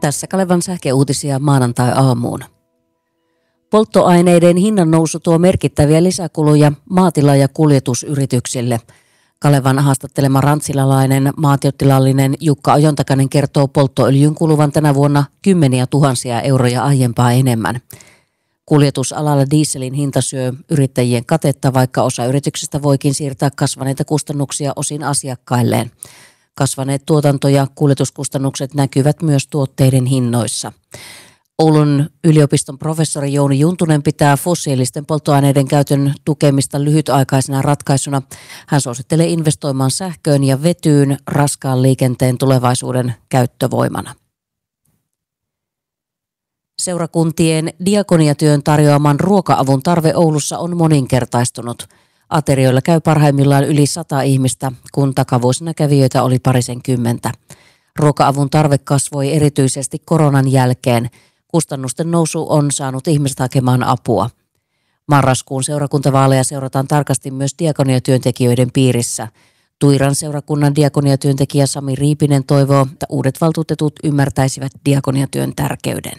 Tässä Kalevan sähköuutisia maanantai-aamuun. Polttoaineiden hinnan nousu tuo merkittäviä lisäkuluja maatila- ja kuljetusyrityksille. Kalevan haastattelema rantsilalainen maatiotilallinen Jukka Ojontakainen kertoo polttoöljyn kuluvan tänä vuonna kymmeniä tuhansia euroja aiempaa enemmän. Kuljetusalalla dieselin hinta syö yrittäjien katetta, vaikka osa yrityksistä voikin siirtää kasvaneita kustannuksia osin asiakkailleen. Kasvaneet tuotanto- ja kuljetuskustannukset näkyvät myös tuotteiden hinnoissa. Oulun yliopiston professori Jouni Juntunen pitää fossiilisten polttoaineiden käytön tukemista lyhytaikaisena ratkaisuna. Hän suosittelee investoimaan sähköön ja vetyyn raskaan liikenteen tulevaisuuden käyttövoimana. Seurakuntien diakoniatyön tarjoaman ruoka-avun tarve Oulussa on moninkertaistunut. Aterioilla käy parhaimmillaan yli 100 ihmistä, kun takavuosina kävijöitä oli parisenkymmentä. Ruoka-avun tarve kasvoi erityisesti koronan jälkeen. Kustannusten nousu on saanut ihmiset hakemaan apua. Marraskuun seurakuntavaaleja seurataan tarkasti myös diakoniatyöntekijöiden piirissä. Tuiran seurakunnan diakoniatyöntekijä Sami Riipinen toivoo, että uudet valtuutetut ymmärtäisivät diakoniatyön tärkeyden.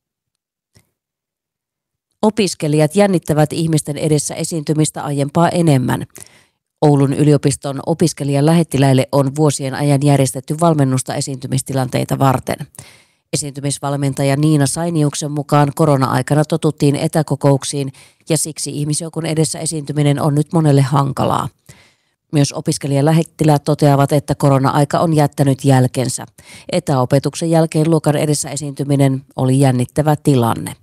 Opiskelijat jännittävät ihmisten edessä esiintymistä aiempaa enemmän. Oulun yliopiston opiskelijalähettiläille on vuosien ajan järjestetty valmennusta esiintymistilanteita varten. Esiintymisvalmentaja Niina Sainiuksen mukaan korona-aikana totuttiin etäkokouksiin ja siksi ihmisjoukon edessä esiintyminen on nyt monelle hankalaa. Myös opiskelijalähettiläät toteavat, että korona-aika on jättänyt jälkensä. Etäopetuksen jälkeen luokan edessä esiintyminen oli jännittävä tilanne.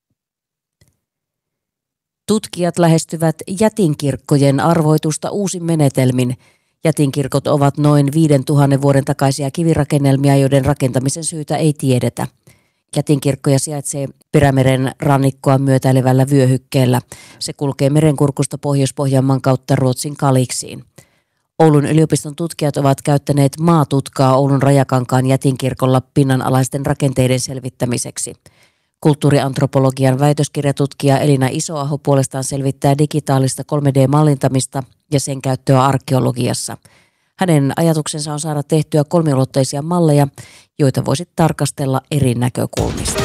Tutkijat lähestyvät jätinkirkkojen arvoitusta uusin menetelmin. Jätinkirkot ovat noin 5000 vuoden takaisia kivirakennelmia, joiden rakentamisen syytä ei tiedetä. Jätinkirkkoja sijaitsee Perämeren rannikkoa myötäilevällä vyöhykkeellä. Se kulkee merenkurkusta Pohjois-Pohjanmaan kautta Ruotsin Kaliksiin. Oulun yliopiston tutkijat ovat käyttäneet maatutkaa Oulun Rajakankaan jätinkirkolla pinnanalaisten rakenteiden selvittämiseksi. Kulttuuriantropologian väitöskirjatutkija Elina Isoaho puolestaan selvittää digitaalista 3D-mallintamista ja sen käyttöä arkeologiassa. Hänen ajatuksensa on saada tehtyä kolmiulotteisia malleja, joita voisi tarkastella eri näkökulmista.